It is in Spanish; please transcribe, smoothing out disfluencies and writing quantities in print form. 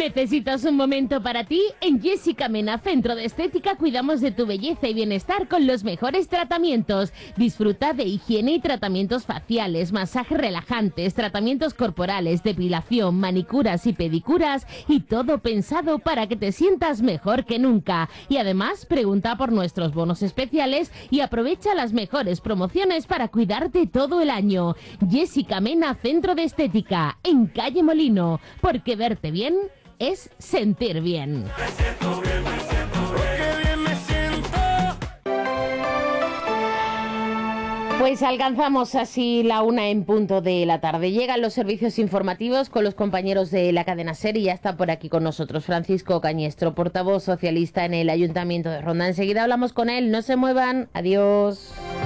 ¿Necesitas un momento para ti? En Jessica Mena, Centro de Estética, cuidamos de tu belleza y bienestar con los mejores tratamientos. Disfruta de higiene y tratamientos faciales, masajes relajantes, tratamientos corporales, depilación, manicuras y pedicuras, y todo pensado para que te sientas mejor que nunca. Y además, pregunta por nuestros bonos especiales y aprovecha las mejores promociones para cuidarte todo el año. Jessica Mena, Centro de Estética, en Calle Molino, porque verte bien es sentir bien. Me siento bien, porque bien me siento. Pues alcanzamos así la 1 en punto de la tarde. Llegan los servicios informativos con los compañeros de la cadena SER y ya está por aquí con nosotros Francisco Cañestro, portavoz socialista en el Ayuntamiento de Ronda. Enseguida hablamos con él, no se muevan, adiós.